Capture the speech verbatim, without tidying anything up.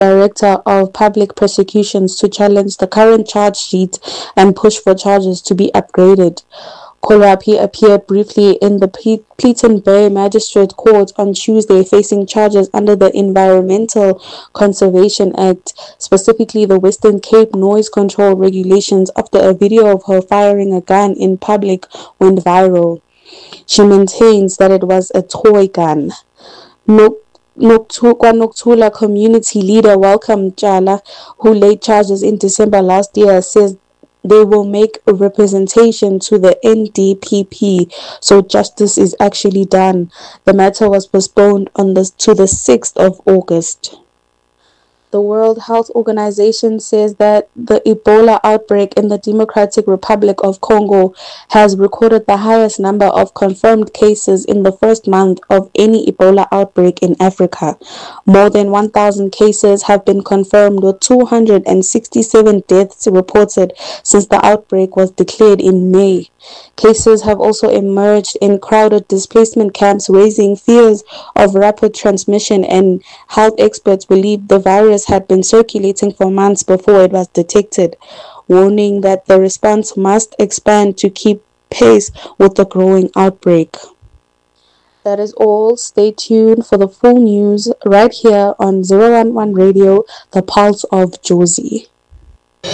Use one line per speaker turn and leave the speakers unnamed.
Director of Public Prosecutions to challenge the current charge sheet and push for charges to be upgraded. Kolapi appeared briefly in the Pletton Bay Magistrate Court on Tuesday, facing charges under the Environmental Conservation Act, specifically the Western Cape Noise Control Regulations, after a video of her firing a gun in public went viral. She maintains that it was a toy gun. No KwaNokuthula community leader Welcome Chala, who laid charges in December last year, says they will make a representation to the N D P P so justice is actually done. The matter was postponed on the, to the sixth of August. The World Health Organization says that the Ebola outbreak in the Democratic Republic of Congo has recorded the highest number of confirmed cases in the first month of any Ebola outbreak in Africa. More than one thousand cases have been confirmed, with two hundred sixty-seven deaths reported since the outbreak was declared in May. Cases have also emerged in crowded displacement camps, raising fears of rapid transmission, and health experts believe the virus had been circulating for months before it was detected, warning that the response must expand to keep pace with the growing outbreak. That is all. Stay tuned for the full news right here on zero one one Radio, the Pulse of Jozi.